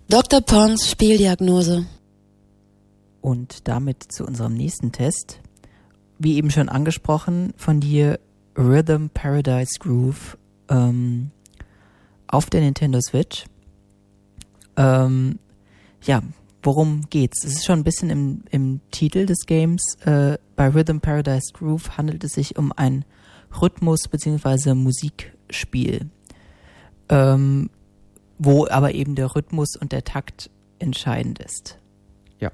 Dr. Pons Spieldiagnose. Und damit zu unserem nächsten Test. Wie eben schon angesprochen von dir, Rhythm Paradise Groove auf der Nintendo Switch. Worum geht's? Es ist schon ein bisschen im Titel des Games. Bei Rhythm Paradise Groove handelt es sich um ein Rhythmus- bzw. Musikspiel, wo aber eben der Rhythmus und der Takt entscheidend ist. Ja.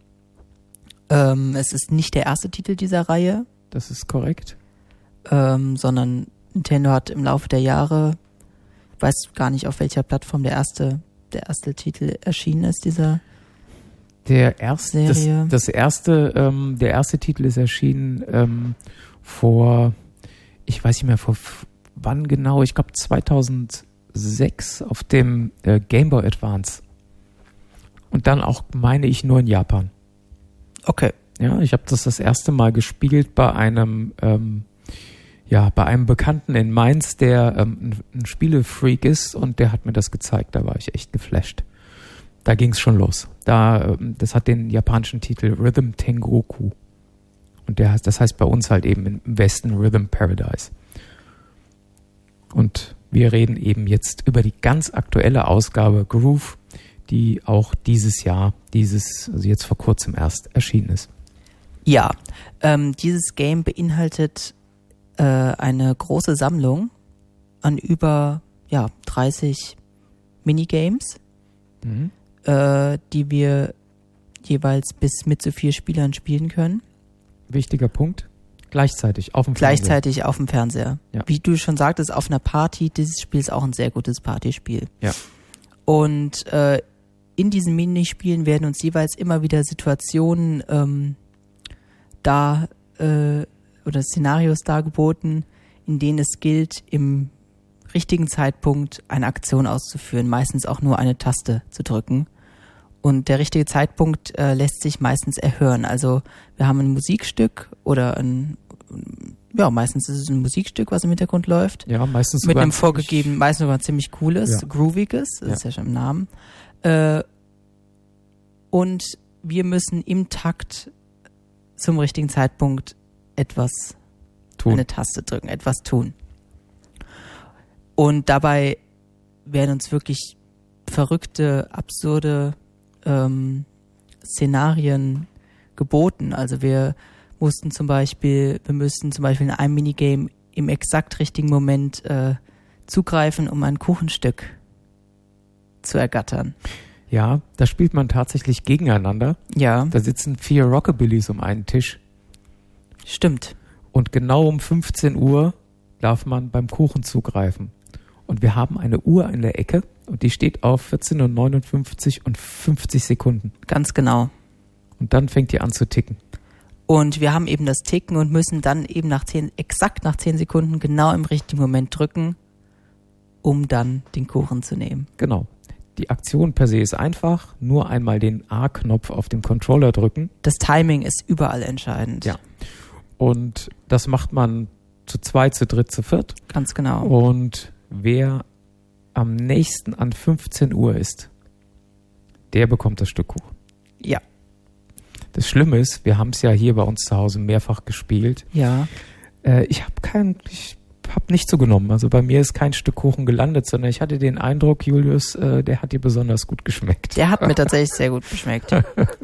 Es ist nicht der erste Titel dieser Reihe. Das ist korrekt. Sondern Nintendo hat im Laufe der Jahre, ich weiß gar nicht, auf welcher Plattform der erste Titel erschienen ist, dieser Serie. Der erste Titel ist erschienen vor, ich weiß nicht mehr, vor wann genau, ich glaube 2006 auf dem Game Boy Advance. Und dann auch, meine ich, nur in Japan. Okay. Ja, ich habe das erste Mal gespielt bei einem Bekannten in Mainz, der ein Spielefreak ist, und der hat mir das gezeigt. Da war ich echt geflasht. Da ging es schon los. Das hat den japanischen Titel Rhythm Tengoku. Und das heißt bei uns halt eben im Westen Rhythm Paradise. Und wir reden eben jetzt über die ganz aktuelle Ausgabe Groove, die auch also jetzt vor kurzem erst erschienen ist. Ja, dieses Game beinhaltet eine große Sammlung an über 30 Minigames, die wir jeweils bis mit zu 4 Spielern spielen können. Wichtiger Punkt, gleichzeitig auf dem Fernseher. Ja. Wie du schon sagtest, auf einer Party, dieses Spiel ist auch ein sehr gutes Partyspiel. Ja. Und in diesen Minispielen werden uns jeweils immer wieder Situationen oder Szenarios dargeboten, in denen es gilt, im richtigen Zeitpunkt eine Aktion auszuführen, meistens auch nur eine Taste zu drücken. Und der richtige Zeitpunkt lässt sich meistens erhören. Also wir haben ein Musikstück oder meistens ist es ein Musikstück, was im Hintergrund läuft. Ja, meistens mit einem vorgegebenen, meistens sogar ziemlich cooles, grooviges, das ist ja schon im Namen. Und wir müssen im Takt zum richtigen Zeitpunkt eine Taste drücken, etwas tun. Und dabei werden uns wirklich verrückte, absurde Szenarien geboten. Also wir müssten zum Beispiel in einem Minigame im exakt richtigen Moment zugreifen, um ein Kuchenstück zu ergattern. Ja, da spielt man tatsächlich gegeneinander. Ja. Da sitzen 4 Rockabillys um einen Tisch. Stimmt. Und genau um 15 Uhr darf man beim Kuchen zugreifen. Und wir haben eine Uhr in der Ecke und die steht auf 14:59 und 50 Sekunden. Ganz genau. Und dann fängt die an zu ticken. Und wir haben eben das Ticken und müssen dann eben exakt nach 10 Sekunden genau im richtigen Moment drücken, um dann den Kuchen zu nehmen. Genau. Die Aktion per se ist einfach, nur einmal den A-Knopf auf dem Controller drücken. Das Timing ist überall entscheidend. Ja. Und das macht man zu 2, zu 3, zu 4. Ganz genau. Und wer am nächsten an 15 Uhr ist, der bekommt das Stück Kuchen. Ja. Das Schlimme ist, wir haben es ja hier bei uns zu Hause mehrfach gespielt. Ja. Ich habe nicht zugenommen. Also bei mir ist kein Stück Kuchen gelandet, sondern ich hatte den Eindruck, Julius, der hat dir besonders gut geschmeckt. Der hat mir tatsächlich sehr gut geschmeckt.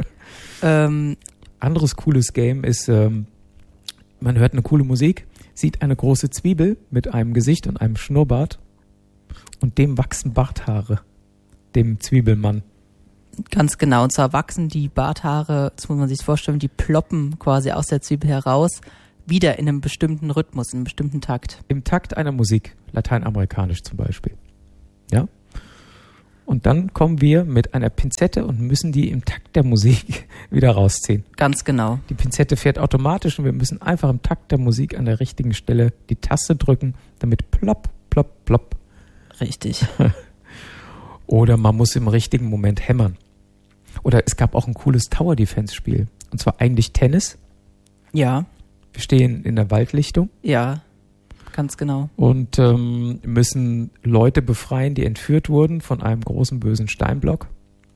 Anderes cooles Game ist, man hört eine coole Musik, sieht eine große Zwiebel mit einem Gesicht und einem Schnurrbart und dem wachsen Barthaare, dem Zwiebelmann. Ganz genau. Und zwar wachsen die Barthaare, das muss man sich vorstellen, die ploppen quasi aus der Zwiebel heraus, wieder in einem bestimmten Rhythmus, in einem bestimmten Takt. Im Takt einer Musik, lateinamerikanisch zum Beispiel. Ja? Und dann kommen wir mit einer Pinzette und müssen die im Takt der Musik wieder rausziehen. Ganz genau. Die Pinzette fährt automatisch und wir müssen einfach im Takt der Musik an der richtigen Stelle die Taste drücken, damit plopp, plopp, plopp. Richtig. Oder man muss im richtigen Moment hämmern. Oder es gab auch ein cooles Tower-Defense-Spiel. Und zwar eigentlich Tennis. Ja. Wir stehen in der Waldlichtung. Ja, ganz genau. Und müssen Leute befreien, die entführt wurden von einem großen bösen Steinblock.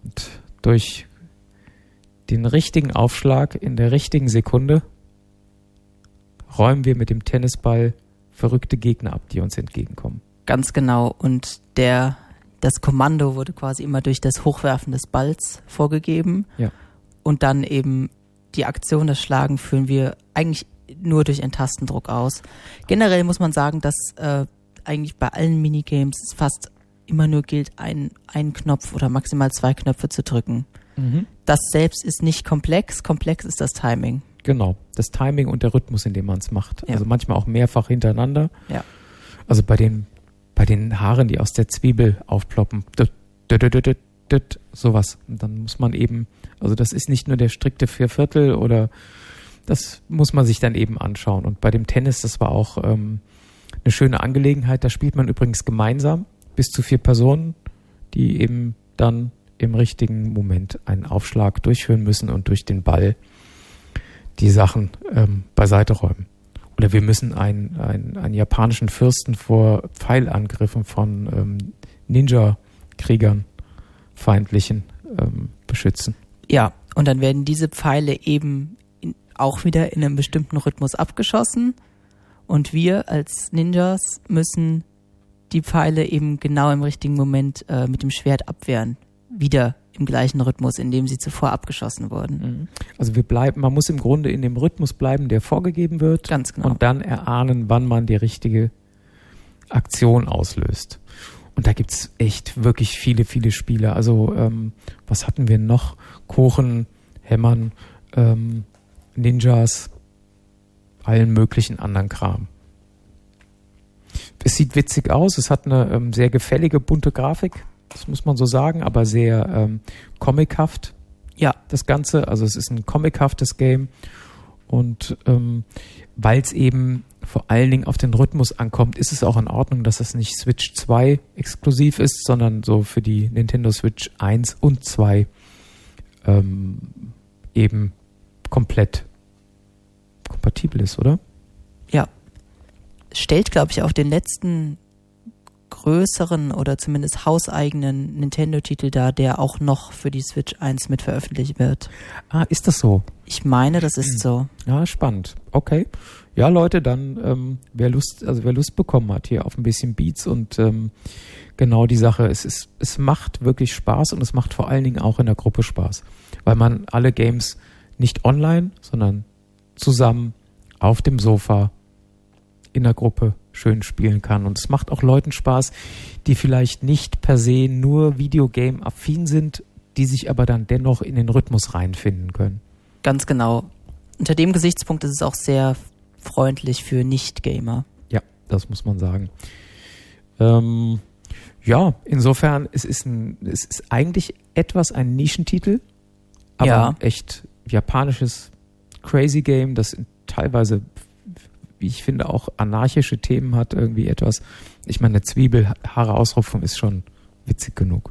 Und durch den richtigen Aufschlag in der richtigen Sekunde räumen wir mit dem Tennisball verrückte Gegner ab, die uns entgegenkommen. Ganz genau. Und das Kommando wurde quasi immer durch das Hochwerfen des Balls vorgegeben. Ja. Und dann eben die Aktion, das Schlagen führen wir eigentlich nur durch einen Tastendruck aus. Generell muss man sagen, dass eigentlich bei allen Minigames es fast immer nur gilt, einen Knopf oder maximal 2 Knöpfe zu drücken. Das selbst ist nicht komplex. Komplex ist das Timing. Genau, das Timing und der Rhythmus, in dem man es macht. Ja. Also manchmal auch mehrfach hintereinander. Ja. Also bei den Haaren, die aus der Zwiebel aufploppen. Sowas. Und dann muss man eben, also das ist nicht nur der strikte 4/4 oder das muss man sich dann eben anschauen. Und bei dem Tennis, das war auch eine schöne Angelegenheit. Da spielt man übrigens gemeinsam bis zu 4 Personen, die eben dann im richtigen Moment einen Aufschlag durchführen müssen und durch den Ball die Sachen beiseite räumen. Oder wir müssen einen japanischen Fürsten vor Pfeilangriffen von Ninja-Kriegern, feindlichen, beschützen. Ja, und dann werden diese Pfeile eben auch wieder in einem bestimmten Rhythmus abgeschossen und wir als Ninjas müssen die Pfeile eben genau im richtigen Moment mit dem Schwert abwehren. Wieder im gleichen Rhythmus, in dem sie zuvor abgeschossen wurden. Also man muss im Grunde in dem Rhythmus bleiben, der vorgegeben wird. Ganz genau. Und dann erahnen, wann man die richtige Aktion auslöst. Und da gibt's echt wirklich viele, viele Spiele. Also was hatten wir noch? Kochen, Hämmern, Ninjas, allen möglichen anderen Kram. Es sieht witzig aus. Es hat eine sehr gefällige, bunte Grafik. Das muss man so sagen, aber sehr comichaft. Ja. Das Ganze. Also es ist ein comichaftes Game. Und weil es eben vor allen Dingen auf den Rhythmus ankommt, ist es auch in Ordnung, dass es nicht Switch 2 exklusiv ist, sondern so für die Nintendo Switch 1 und 2 eben komplett kompatibel ist, oder? Ja. Stellt, glaube ich, auch den letzten größeren oder zumindest hauseigenen Nintendo-Titel dar, der auch noch für die Switch 1 mit veröffentlicht wird. Ah, ist das so? Ich meine, das ist so. Ja, spannend. Okay. Ja, Leute, dann wer Lust bekommen hat hier auf ein bisschen Beats und genau die Sache, es macht wirklich Spaß und es macht vor allen Dingen auch in der Gruppe Spaß, weil man alle Games nicht online, sondern zusammen auf dem Sofa in der Gruppe schön spielen kann. Und es macht auch Leuten Spaß, die vielleicht nicht per se nur Videogame-affin sind, die sich aber dann dennoch in den Rhythmus reinfinden können. Ganz genau. Unter dem Gesichtspunkt ist es auch sehr freundlich für Nicht-Gamer. Ja, das muss man sagen. Ja, insofern, es ist eigentlich etwas ein Nischentitel, aber Ja. echt japanisches Crazy Game, das teilweise, wie ich finde, auch anarchische Themen hat, irgendwie etwas. Ich meine, eine Zwiebelhaare Ausrupfung ist schon witzig genug.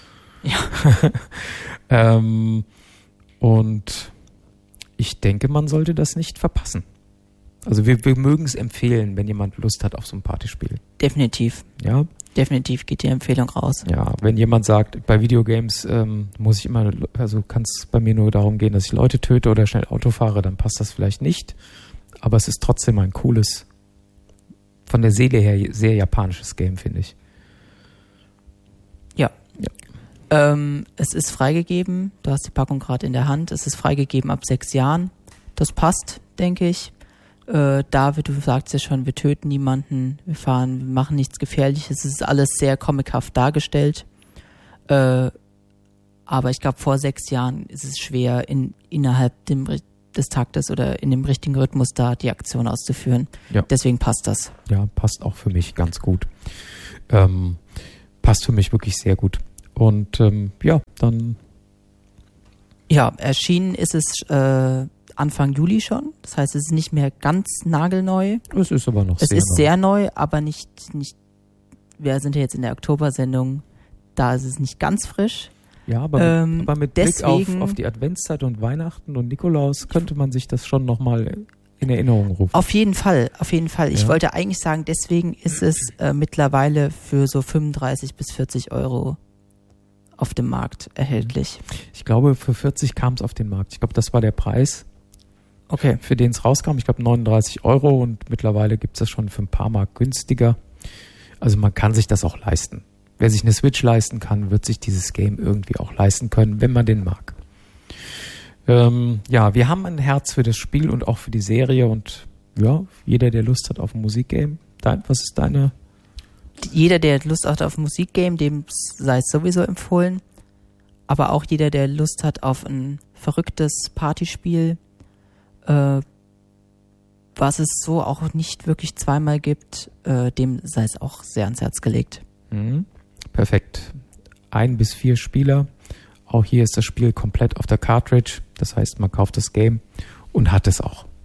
Ja. Und ich denke, man sollte das nicht verpassen. Also wir mögen es empfehlen, wenn jemand Lust hat auf so ein Partyspiel. Definitiv. Ja, Definitiv geht die Empfehlung raus. ja. Wenn jemand sagt, bei Videogames muss ich immer, also kann es bei mir nur darum gehen, dass ich Leute töte oder schnell Auto fahre, dann passt das vielleicht nicht. Aber es ist trotzdem ein cooles, von der Seele her sehr japanisches Game, finde ich. Ja. Ja. Es ist freigegeben. Du hast die Packung gerade in der Hand. Es ist freigegeben ab 6 Jahren. Das passt, denke ich. David, du sagst ja schon, wir töten niemanden, wir machen nichts Gefährliches. Es ist alles sehr comichaft dargestellt. Aber ich glaube, vor 6 Jahren ist es schwer, innerhalb des Taktes oder in dem richtigen Rhythmus da die Aktion auszuführen. Ja. Deswegen passt das. Ja, passt auch für mich ganz gut. Passt für mich wirklich sehr gut. Und ja, dann... Ja, erschienen ist es Anfang Juli schon. Das heißt, es ist nicht mehr ganz nagelneu. Es ist aber noch Es ist sehr neu, aber nicht. Wir sind ja jetzt in der Oktobersendung. Da ist es nicht ganz frisch. Ja, aber mit Blick deswegen, auf die Adventszeit und Weihnachten und Nikolaus könnte man sich das schon nochmal in Erinnerung rufen. Auf jeden Fall. Ich Ja. wollte eigentlich sagen, deswegen ist es mittlerweile für so 35 bis 40 Euro auf dem Markt erhältlich. Ich glaube, für 40 kam es auf den Markt. Ich glaube, das war der Preis, Okay. für den es rauskam. Ich glaube 39 Euro und mittlerweile gibt es das schon für ein paar Mark günstiger. Also man kann sich das auch leisten. Wer sich eine Switch leisten kann, wird sich dieses Game irgendwie auch leisten können, wenn man den mag. Ja, wir haben ein Herz für das Spiel und auch für die Serie und ja, jeder, der Lust hat auf ein Musikgame. Was ist deine? Jeder, der Lust hat auf ein Musikgame, dem sei es sowieso empfohlen. Aber auch jeder, der Lust hat auf ein verrücktes Partyspiel, was es so auch nicht wirklich zweimal gibt, dem sei es auch sehr ans Herz gelegt. Perfekt. 1 bis 4 Spieler. Auch hier ist das Spiel komplett auf der Cartridge. Das heißt, man kauft das Game und hat es auch.